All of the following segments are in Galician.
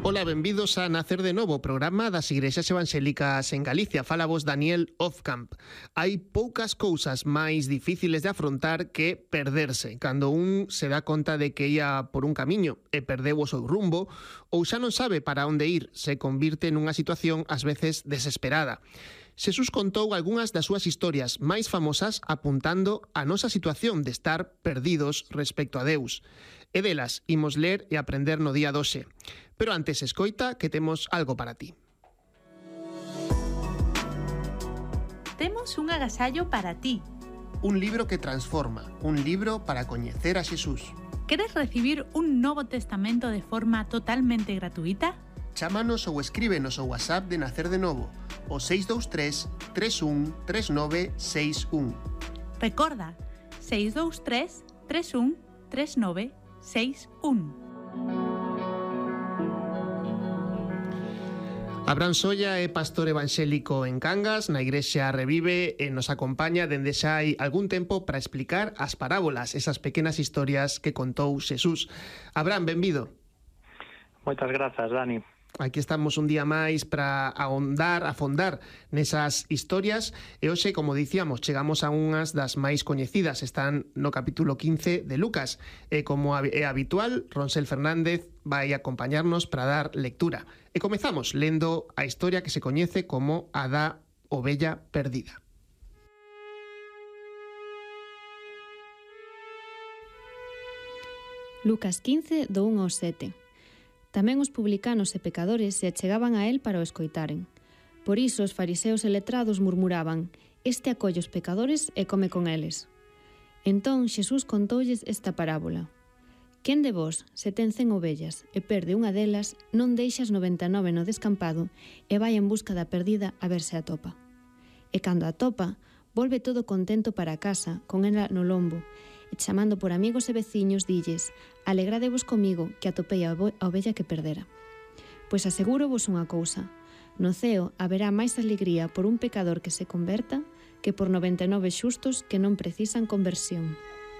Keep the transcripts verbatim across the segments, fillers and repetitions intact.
Ola, benvidos a Nacer de Novo, programa das Igrexas Evangélicas en Galicia. Fala vos Daniel Ofcamp. Hai poucas cousas máis difíciles de afrontar que perderse. Cando un se dá conta de que ia por un camiño e perdeu o seu rumbo, ou xa non sabe para onde ir, se convirte nunha situación ás veces desesperada. Xesús contou algunhas das súas historias máis famosas apuntando a nosa situación de estar perdidos respecto a Deus. E delas imos ler e aprender no día doce. Pero antes escoita que temos algo para ti. Temos un agasallo para ti. Un libro que transforma, un libro para coñecer a Xesús. Queres recibir un Novo Testamento de forma totalmente gratuita? Chámanos ou escríbenos ao WhatsApp de Nacer de Novo, o seis dous tres, tres un, tres nove seis un. Recorda, seis dous tres, tres un, tres nove seis un. Abraham Solla é pastor evangélico en Cangas, na Igrexa Revive, e nos acompaña dende xa hai algún tempo para explicar as parábolas, esas pequenas historias que contou Xesús. Abraham, benvido. Moitas grazas, Dani. Aquí estamos un día máis para ahondar, afondar nesas historias e hoxe, como dicíamos, chegamos a unhas das máis coñecidas. Están no capítulo quince de Lucas e, como é habitual, Ronsel Fernández vai acompañarnos para dar lectura. E comezamos lendo a historia que se coñece como a da ovella perdida. Lucas quince, do un ao sete. Tamén os publicanos e pecadores se achegaban a él para o escoitaren. Por iso os fariseos e letrados murmuraban: este acolle os pecadores e come con eles. Entón Xesús contoulles esta parábola: quen de vos, se ten cen ovellas e perde unha delas, non deixas noventa e nove no descampado e vai en busca da perdida a ver se a topa. E cando a topa, volve todo contento para a casa, con ela no lombo, e chamando por amigos e veciños dilles: alegradevos comigo que atopei a ovella que perdera. Pois asegúrovos unha cousa: no ceo haberá máis alegría por un pecador que se converta que por noventa e nove xustos que non precisan conversión.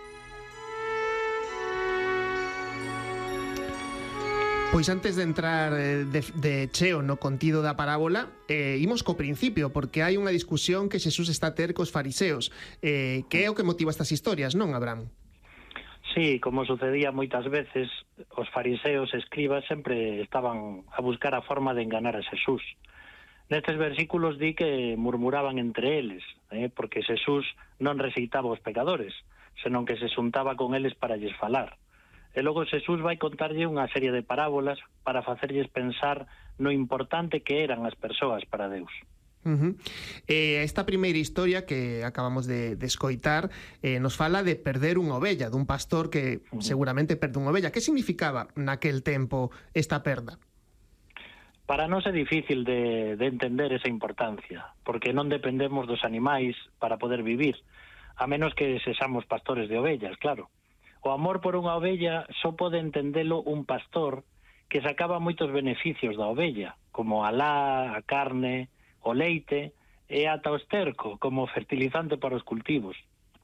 Pois antes de entrar de, de cheo no contido da parábola, eh, imos co principio, porque hai unha discusión que Xesús está a ter cos fariseos. Eh, que é o que motiva estas historias, non, Abraham? Sí, como sucedía moitas veces, os fariseos e escribas sempre estaban a buscar a forma de enganar a Xesús. Nestes versículos di que murmuraban entre eles, eh, porque Xesús non rexeitaba os pecadores, senón que se xuntaba con eles para lles falar. E logo Xesús vai contarlle unha serie de parábolas para facerlles pensar no importante que eran as persoas para Deus. Uh-huh. Eh, esta primeira historia que acabamos de, de escoitar eh, nos fala de perder unha ovella, dun pastor que uh-huh. seguramente perde unha ovella. Que significaba naquel tempo esta perda? Para nós é difícil de, de entender esa importancia, porque non dependemos dos animais para poder vivir, a menos que sexamos pastores de ovellas, claro. O amor por unha ovella só pode entendelo un pastor que sacaba moitos beneficios da ovella, como a lá, a carne, o leite e ata o esterco como fertilizante para os cultivos.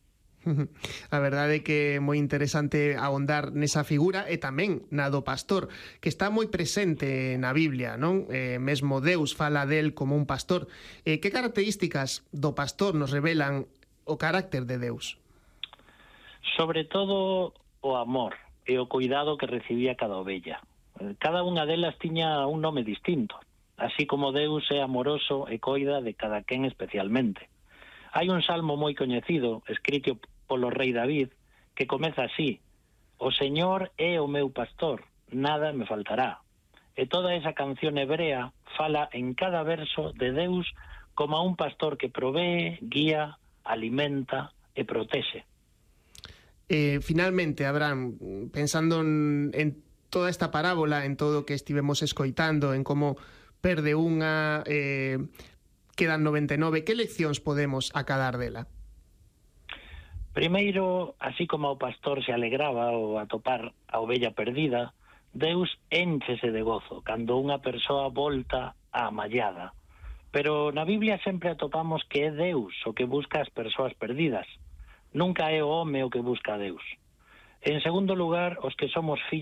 A verdade é que é moi interesante ahondar nesa figura e tamén na do pastor, que está moi presente na Biblia, non? Eh, mesmo Deus fala del como un pastor. Eh, que características do pastor nos revelan o carácter de Deus? Sobre todo o amor e o cuidado que recibía cada ovella. Cada unha delas tiña un nome distinto, así como Deus é amoroso e coida de cada quen especialmente. Hai un salmo moi coñecido, escrito polo rei David, que comeza así: o Señor é o meu pastor, nada me faltará. E toda esa canción hebrea fala en cada verso de Deus como a un pastor que provee, guía, alimenta e protexe. Eh, finalmente, Abraham, pensando en, en toda esta parábola, en todo o que estivemos escoitando, en como perde unha, eh, quedan noventa e nove, que leccións podemos acadar dela? Primeiro, así como o pastor se alegraba ao atopar a ovella perdida, Deus énchese de gozo cando unha persoa volta á mallada. Pero na Biblia sempre atopamos que é Deus o que busca as persoas perdidas. Nunca é o home o que busca a Deus. En segundo lugar, os que somos fillos